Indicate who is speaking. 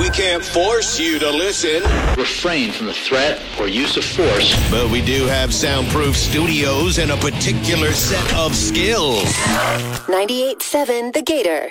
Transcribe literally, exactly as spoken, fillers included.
Speaker 1: We can't force you to listen.
Speaker 2: Refrain from the threat or use of force.
Speaker 1: But we do have soundproof studios and a particular set of skills.
Speaker 3: ninety-eight point seven The Gator.